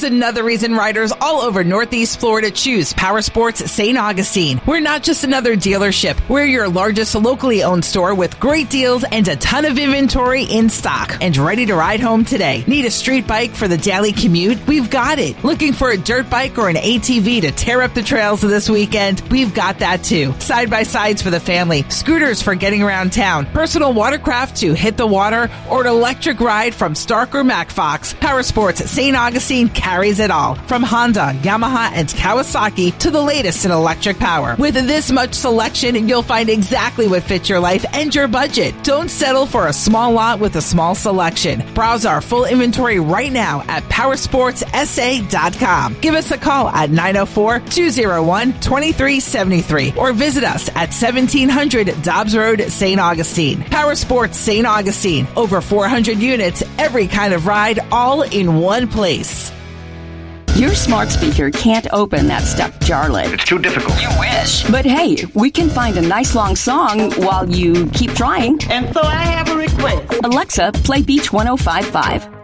another reason riders all over Northeast Florida choose Power Sports St. Augustine. We're not just another dealership. We're your largest locally owned store with great deals and a ton of inventory in stock and ready to ride home today. Need a street bike for the daily commute? We've got it. Looking for a dirt bike or an ATV to tear up the trails this weekend? We've got that too. Side-by-sides for the family, scooters for getting around town, personal watercraft to hit the water, or an electric ride from Stark or MacFox. Power Sports St. Augustine carries it all. From Honda, Yamaha, and Kawasaki to the latest in electric power. With this much selection, you'll find exactly what fits your life and your budget. Don't settle for a small lot with a small selection. Browse our full inventory right now at powersportsa.com. Give us a call at 904-201-2373 or visit us at 1700 Dobbs Road, St. Augustine. Power Sports St. Augustine. Over 400 units, every kind of ride, all in one place. Your smart speaker can't open that stuck jar lid. It's too difficult. You wish. But hey, we can find a nice long song while you keep trying. And so I have a request. Alexa, play Beach 105.5.